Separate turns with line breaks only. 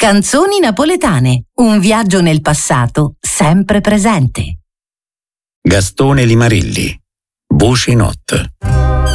Canzoni napoletane, un viaggio nel passato sempre presente.
Gastone Limarilli, Voci Notte.